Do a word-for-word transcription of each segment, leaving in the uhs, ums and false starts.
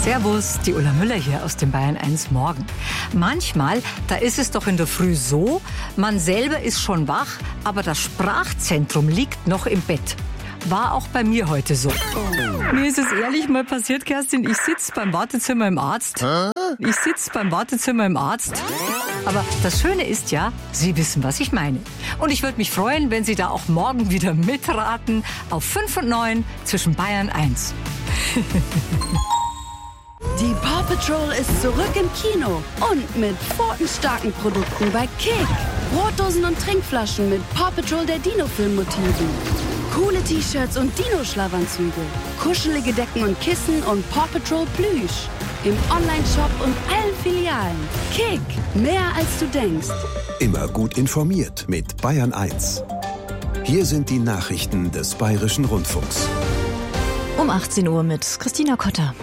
Servus, die Ulla Müller hier aus dem Bayern eins Morgen. Manchmal, da ist es doch in der Früh so, man selber ist schon wach, aber das Sprachzentrum liegt noch im Bett. War auch bei mir heute so. Mir ist es ehrlich mal passiert, Kerstin, ich sitze beim Wartezimmer im Arzt. Ich sitze beim Wartezimmer im Arzt. Aber das Schöne ist ja, Sie wissen, was ich meine. Und ich würde mich freuen, wenn Sie da auch morgen wieder mitraten auf fünf und neun zwischen Bayern eins. Die Paw Patrol ist zurück im Kino und mit pfotenstarken Produkten bei Kick. Brotdosen und Trinkflaschen mit Paw Patrol der Dino-Film-Motiven. Coole T-Shirts und Dino-Schlafanzüge. Kuschelige Decken und Kissen und Paw Patrol Plüsch. Im Online-Shop und allen Filialen. Kick, mehr als du denkst. Immer gut informiert mit Bayern eins. Hier sind die Nachrichten des Bayerischen Rundfunks. Um achtzehn Uhr mit Christina Kotter.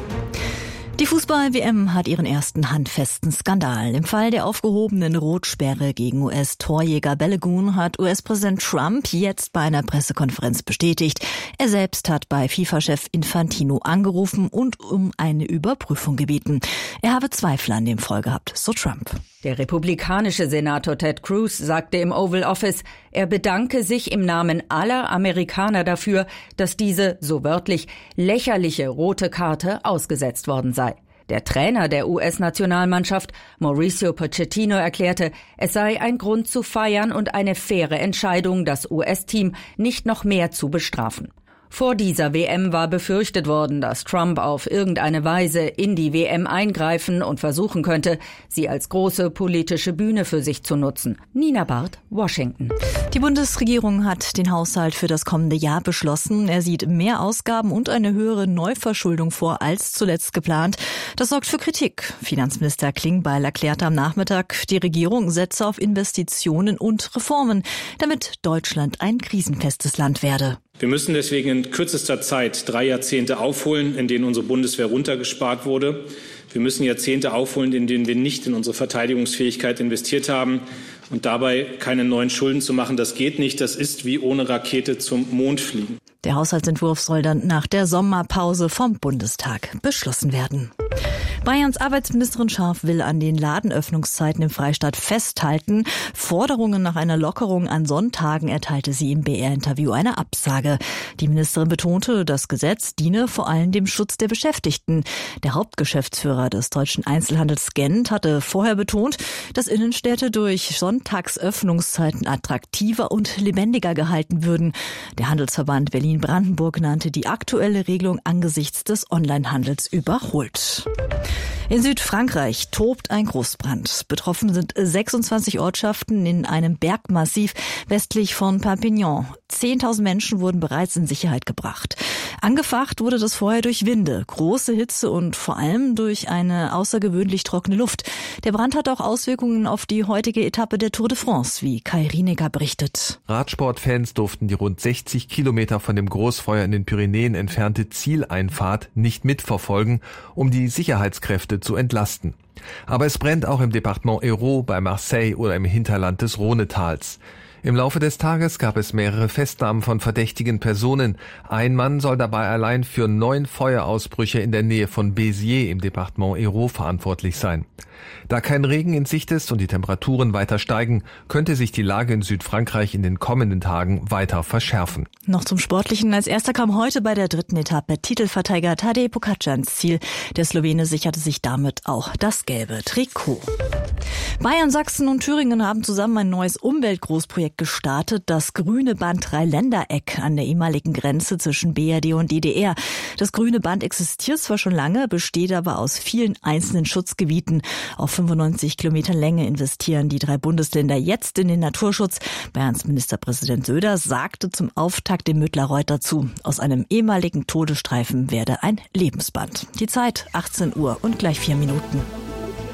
Die Fußball-W M hat ihren ersten handfesten Skandal. Im Fall der aufgehobenen Rotsperre gegen U S-Torjäger Balogun hat U S-Präsident Trump jetzt bei einer Pressekonferenz bestätigt, er selbst hat bei FIFA-Chef Infantino angerufen und um eine Überprüfung gebeten. Er habe Zweifel an dem Fall gehabt, so Trump. Der republikanische Senator Ted Cruz sagte im Oval Office, er bedanke sich im Namen aller Amerikaner dafür, dass diese, so wörtlich, lächerliche rote Karte ausgesetzt worden sei. Der Trainer der U S-Nationalmannschaft, Mauricio Pochettino, erklärte, es sei ein Grund zu feiern und eine faire Entscheidung, das U S-Team nicht noch mehr zu bestrafen. Vor dieser W M war befürchtet worden, dass Trump auf irgendeine Weise in die W M eingreifen und versuchen könnte, sie als große politische Bühne für sich zu nutzen. Nina Barth, Washington. Die Bundesregierung hat den Haushalt für das kommende Jahr beschlossen. Er sieht mehr Ausgaben und eine höhere Neuverschuldung vor als zuletzt geplant. Das sorgt für Kritik. Finanzminister Klingbeil erklärte am Nachmittag, die Regierung setze auf Investitionen und Reformen, damit Deutschland ein krisenfestes Land werde. Wir müssen deswegen in kürzester Zeit drei Jahrzehnte aufholen, in denen unsere Bundeswehr runtergespart wurde. Wir müssen Jahrzehnte aufholen, in denen wir nicht in unsere Verteidigungsfähigkeit investiert haben. Und dabei keine neuen Schulden zu machen, das geht nicht. Das ist wie ohne Rakete zum Mond fliegen. Der Haushaltsentwurf soll dann nach der Sommerpause vom Bundestag beschlossen werden. Bayerns Arbeitsministerin Scharf will an den Ladenöffnungszeiten im Freistaat festhalten. Forderungen nach einer Lockerung an Sonntagen erteilte sie im B R-Interview eine Absage. Die Ministerin betonte, das Gesetz diene vor allem dem Schutz der Beschäftigten. Der Hauptgeschäftsführer des deutschen Einzelhandels Gent hatte vorher betont, dass Innenstädte durch Sonntagsöffnungszeiten attraktiver und lebendiger gehalten würden. Der Handelsverband Berlin-Brandenburg nannte die aktuelle Regelung angesichts des Onlinehandels überholt. In Südfrankreich tobt ein Großbrand. Betroffen sind sechsundzwanzig Ortschaften in einem Bergmassiv westlich von Perpignan. Zehntausend Menschen wurden bereits in Sicherheit gebracht. Angefacht wurde das Feuer durch Winde, große Hitze und vor allem durch eine außergewöhnlich trockene Luft. Der Brand hat auch Auswirkungen auf die heutige Etappe der Tour de France, wie Kai Rienecker berichtet. Radsportfans durften die rund sechzig Kilometer von dem Großfeuer in den Pyrenäen entfernte Zieleinfahrt nicht mitverfolgen, um die Sicherheitskräfte zu entlasten. Aber es brennt auch im Departement Hérault, bei Marseille oder im Hinterland des Rhonetals. Im Laufe des Tages gab es mehrere Festnahmen von verdächtigen Personen. Ein Mann soll dabei allein für neun Feuerausbrüche in der Nähe von Béziers im Departement Hérault verantwortlich sein. Da kein Regen in Sicht ist und die Temperaturen weiter steigen, könnte sich die Lage in Südfrankreich in den kommenden Tagen weiter verschärfen. Noch zum Sportlichen. Als erster kam heute bei der dritten Etappe Titelverteidiger Tadej Pogačar ins Ziel. Der Slowene sicherte sich damit auch das gelbe Trikot. Bayern, Sachsen und Thüringen haben zusammen ein neues Umweltgroßprojekt gestartet, das grüne Band Dreiländereck an der ehemaligen Grenze zwischen B R D und D D R. Das grüne Band existiert zwar schon lange, besteht aber aus vielen einzelnen Schutzgebieten. Auf fünfundneunzig Kilometer Länge investieren die drei Bundesländer jetzt in den Naturschutz. Bayerns Ministerpräsident Söder sagte zum Auftakt dem Müttler-Reuth dazu, aus einem ehemaligen Todesstreifen werde ein Lebensband. Die Zeit achtzehn Uhr und gleich vier Minuten.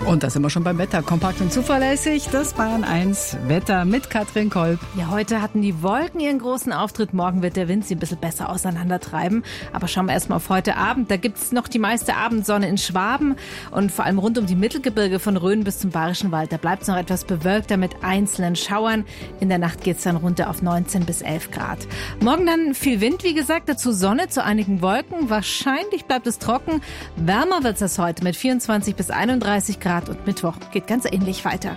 Und da sind wir schon beim Wetter. Kompakt und zuverlässig, das Bayern eins Wetter mit Katrin Kolb. Ja, heute hatten die Wolken ihren großen Auftritt. Morgen wird der Wind sie ein bisschen besser auseinandertreiben. Aber schauen wir erstmal auf heute Abend. Da gibt's noch die meiste Abendsonne in Schwaben und vor allem rund um die Mittelgebirge von Rhön bis zum Bayerischen Wald. Da bleibt's noch etwas bewölkter mit einzelnen Schauern. In der Nacht geht's dann runter auf neunzehn bis elf Grad. Morgen dann viel Wind, wie gesagt, dazu Sonne zu einigen Wolken. Wahrscheinlich bleibt es trocken. Wärmer wird's das heute mit vierundzwanzig bis einunddreißig Grad. Und Mittwoch geht ganz ähnlich weiter.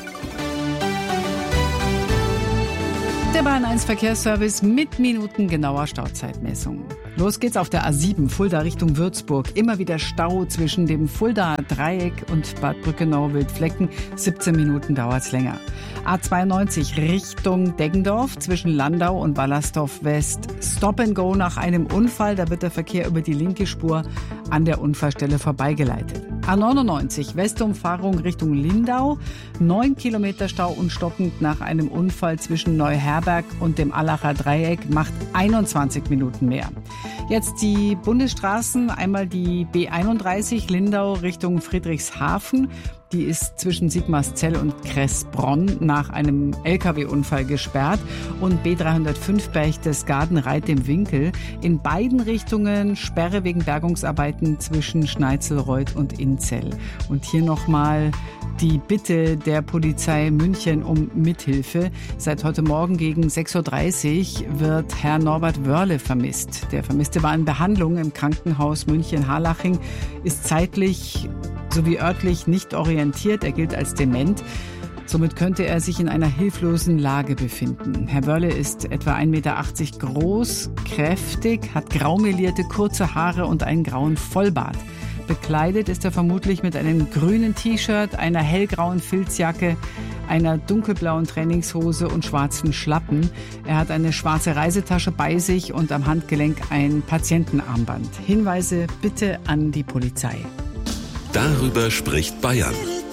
Der Bayern eins Verkehrsservice mit minutengenauer Stauzeitmessung. Los geht's auf der A sieben, Fulda Richtung Würzburg. Immer wieder Stau zwischen dem Fuldaer Dreieck und Bad Brückenau-Wildflecken. siebzehn Minuten dauert's länger. A zweiundneunzig Richtung Deggendorf zwischen Landau und Wallersdorf West. Stop and go nach einem Unfall. Da wird der Verkehr über die linke Spur an der Unfallstelle vorbeigeleitet. A neunundneunzig Westumfahrung Richtung Lindau. Neun Kilometer Stau und stockend nach einem Unfall zwischen Neuherberg und dem Allacher Dreieck macht einundzwanzig Minuten mehr. Jetzt die Bundesstraßen, einmal die B einunddreißig Lindau Richtung Friedrichshafen. Die ist zwischen Sigmarszell und Kressbronn nach einem L K W-Unfall gesperrt. Und B dreihundertfünf Berchtesgaden-Reit im Winkel. In beiden Richtungen Sperre wegen Bergungsarbeiten zwischen Schneizelreuth und Inzell. Und hier nochmal die Bitte der Polizei München um Mithilfe. Seit heute Morgen gegen sechs Uhr dreißig wird Herr Norbert Wörle vermisst. Der Vermisste war in Behandlung im Krankenhaus München-Harlaching, ist zeitlich sowie örtlich nicht orientiert. Er gilt als dement. Somit könnte er sich in einer hilflosen Lage befinden. Herr Wörle ist etwa ein Meter achtzig groß, kräftig, hat graumelierte kurze Haare und einen grauen Vollbart. Bekleidet ist er vermutlich mit einem grünen T-Shirt, einer hellgrauen Filzjacke, einer dunkelblauen Trainingshose und schwarzen Schlappen. Er hat eine schwarze Reisetasche bei sich und am Handgelenk ein Patientenarmband. Hinweise bitte an die Polizei. Darüber spricht Bayern.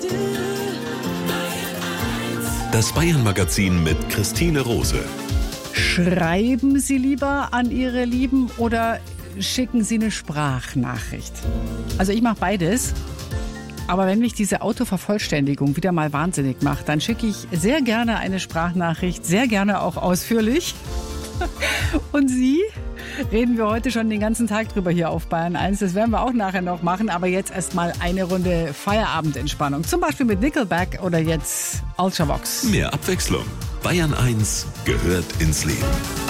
Das Bayern-Magazin mit Christine Rose. Schreiben Sie lieber an Ihre Lieben oder schicken Sie eine Sprachnachricht? Also ich mache beides. Aber wenn mich diese Autovervollständigung wieder mal wahnsinnig macht, dann schicke ich sehr gerne eine Sprachnachricht, sehr gerne auch ausführlich. Und Sie? Reden wir heute schon den ganzen Tag drüber hier auf Bayern eins. Das werden wir auch nachher noch machen. Aber jetzt erstmal eine Runde Feierabendentspannung. Zum Beispiel mit Nickelback oder jetzt Ultravox. Mehr Abwechslung. Bayern eins gehört ins Leben.